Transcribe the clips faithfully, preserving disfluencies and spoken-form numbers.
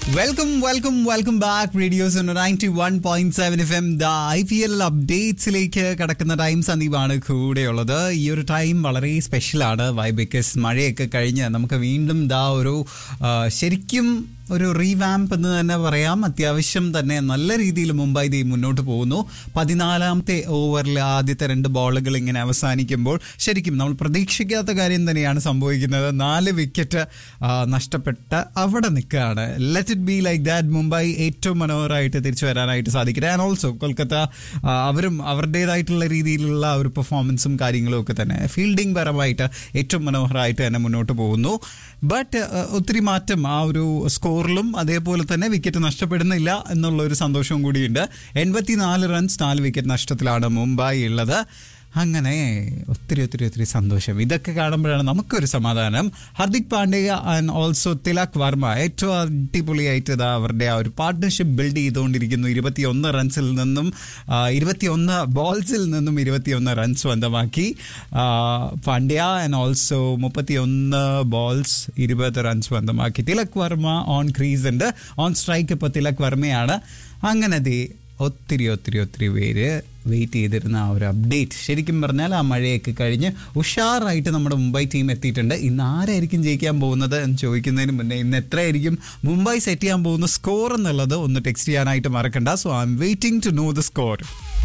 Welcome welcome welcome back radios ninety one point seven F M the I P L അപ്ഡേറ്റ്സിലേക്ക് കടക്കുന്ന time സന്ദീപാണ് കൂടെയുള്ളത്. ഈ ഒരു time വളരെ സ്പെഷ്യലാണ്. വൈ ബിക്കോസ് മഴയൊക്കെ കഴിഞ്ഞ് നമുക്ക് വീണ്ടും ദാ ഒരു ശരിക്കും ഒരു റീവാമ്പ് എന്ന് തന്നെ പറയാം. അത്യാവശ്യം തന്നെ നല്ല രീതിയിൽ മുംബൈ ദേ മുന്നോട്ട് പോകുന്നു. പതിനാലാമത്തെ ഓവറിൽ ആദ്യത്തെ രണ്ട് ബോളുകൾ ഇങ്ങനെ അവസാനിക്കുമ്പോൾ ശരിക്കും നമ്മൾ പ്രതീക്ഷിക്കാത്ത കാര്യം തന്നെയാണ് സംഭവിക്കുന്നത്. നാല് വിക്കറ്റ് നഷ്ടപ്പെട്ട അവിടെ നിൽക്കുകയാണ്. Let it be like that. Mumbai ഏറ്റവും മനോഹരമായിട്ട് തിരിച്ചു വരാനായിട്ട് സാധിക്കട്ടെ. ആൻഡ് ഓൾസോ കൊൽക്കത്ത അവരും അവരുടേതായിട്ടുള്ള രീതിയിലുള്ള ഒരു പെർഫോമൻസും കാര്യങ്ങളും ഒക്കെ തന്നെ ഫീൽഡിംഗ് പരമായിട്ട് ഏറ്റവും മനോഹരമായിട്ട് തന്നെ മുന്നോട്ട് പോകുന്നു. ബട്ട് ഒത്തിരി മാറ്റം ആ ഒരു സ്കോറിലും അതേപോലെ തന്നെ വിക്കറ്റ് നഷ്ടപ്പെടുന്നില്ല എന്നുള്ള ഒരു സന്തോഷവും കൂടിയുണ്ട്. എൺപത്തിനാല് റൺസ് നാല് വിക്കറ്റ് നഷ്ടത്തിലാണ് മുംബൈ ഉള്ളത്. അങ്ങനെ ഒത്തിരി ഒത്തിരി ഒത്തിരി സന്തോഷം. ഇതൊക്കെ കാണുമ്പോഴാണ് നമുക്കൊരു സമാധാനം. ഹാർദിക് പാണ്ഡ്യ ആൻഡ് ഓൾസോ തിലക് വർമ്മ ഏറ്റവും അടിപൊളിയായിട്ട് ഇതാ അവരുടെ ആ ഒരു പാർട്ട്ണർഷിപ്പ് ബിൽഡ് ചെയ്തുകൊണ്ടിരിക്കുന്നു. ഇരുപത്തിയൊന്ന് റൺസിൽ നിന്നും ഇരുപത്തിയൊന്ന് ബോൾസിൽ നിന്നും ഇരുപത്തിയൊന്ന് റൺസ് സ്വന്തമാക്കി പാണ്ഡ്യ. ആൻഡ് ഓൾസോ മുപ്പത്തിയൊന്ന് ബോൾസ് ഇരുപത് റൺസ് സ്വന്തമാക്കി തിലക് വർമ്മ. ഓൺ ക്രീസ് ഉണ്ട്, ഓൺ സ്ട്രൈക്ക് ഇപ്പോൾ തിലക് വർമ്മയാണ്. അങ്ങനെ ദേ ഒത്തിരി ഒത്തിരി ഒത്തിരി പേര് വെയിറ്റ് ചെയ്തിരുന്ന ആ ഒരു അപ്ഡേറ്റ് ശരിക്കും പറഞ്ഞാൽ ആ മഴയൊക്കെ കഴിഞ്ഞ് ഉഷാറായിട്ട് നമ്മുടെ മുംബൈ ടീം എത്തിയിട്ടുണ്ട്. ഇന്ന് ആരായിരിക്കും ജയിക്കാൻ പോകുന്നത് എന്ന് ചോദിക്കുന്നതിന് മുന്നേ ഇന്ന് എത്രയായിരിക്കും മുംബൈ സെറ്റ് ചെയ്യാൻ പോകുന്ന സ്കോർ എന്നുള്ളത് ഒന്ന് ടെക്സ്റ്റ് ചെയ്യാനായിട്ട് മറക്കണ്ട. So I M waiting to know the score.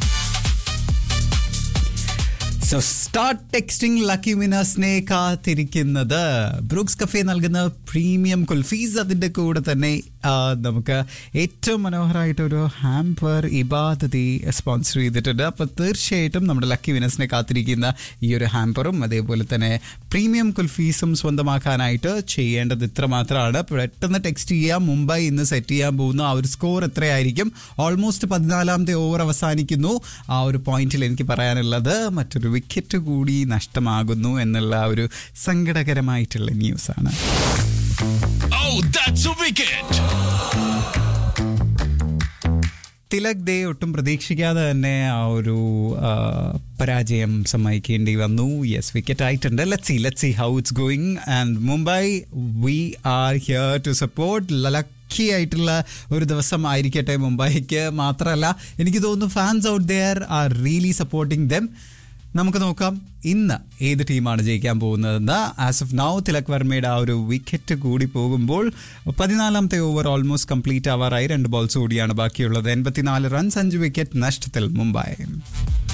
So start texting. Lucky വിനേഴ്സിനെ കാത്തിരിക്കുന്നത് ബ്രൂക്സ് കഫേ നൽകുന്ന പ്രീമിയം കുൽഫീസ്. അതിൻ്റെ കൂടെ തന്നെ നമുക്ക് ഏറ്റവും മനോഹരമായിട്ടൊരു ഹാമ്പർ ഇബാദതി സ്പോൺസർ ചെയ്തിട്ടുണ്ട്. അപ്പോൾ തീർച്ചയായിട്ടും നമ്മുടെ ലക്കി വിനേഴ്സിനെ കാത്തിരിക്കുന്ന ഈ ഒരു ഹാമ്പറും അതേപോലെ തന്നെ പ്രീമിയം കുൽഫീസും സ്വന്തമാക്കാനായിട്ട് ചെയ്യേണ്ടത് ഇത്ര മാത്രമാണ്. പെട്ടെന്ന് ടെക്സ്റ്റ് ചെയ്യാം. മുംബൈ ഇന്ന് സെറ്റ് ചെയ്യാൻ പോകുന്ന ആ ഒരു സ്കോർ എത്രയായിരിക്കും? ഓൾമോസ്റ്റ് പതിനാലാമത്തെ ഓവർ അവസാനിക്കുന്നു. ആ ഒരു പോയിന്റിൽ എനിക്ക് പറയാനുള്ളത് മറ്റൊരു വിക്കറ്റ് കൂടി നഷ്ടമാകുന്നു എന്നുള്ള ഒരു സങ്കടകരമായിട്ടുള്ള ന്യൂസാണ്. Oh, that's a wicket! Tilak ദേ ഒട്ടും പ്രതീക്ഷിക്കാതെ തന്നെ ആ ഒരു പരാജയം സമ്മതിക്കേണ്ടി വന്നു. യെസ്, വിക്കറ്റ് ആയിട്ടുണ്ട്. Let's see let's see how it's going. And Mumbai V are here to support. Lucky ആയിട്ടുള്ള ഒരു ദിവസം ആയിരിക്കട്ടെ മുംബൈക്ക്. മാത്രമല്ല എനിക്ക് തോന്നുന്നു fans out there are really supporting them. നമുക്ക് നോക്കാം ഇന്ന് ഏത് ടീമാണ് ജയിക്കാൻ പോകുന്നതെന്ന്. ആസ് ഓഫ് നൗ തിലക് വർമ്മയുടെ ആ ഒരു വിക്കറ്റ് കൂടി പോകുമ്പോൾ പതിനാലാമത്തെ ഓവർ ഓൾമോസ്റ്റ് കംപ്ലീറ്റ് ആവാറായി. രണ്ട് ബോൾസ് കൂടിയാണ് ബാക്കിയുള്ളത്. എൺപത്തിനാല് റൺസ് അഞ്ച് വിക്കറ്റ് നഷ്ടത്തിൽ മുംബൈ.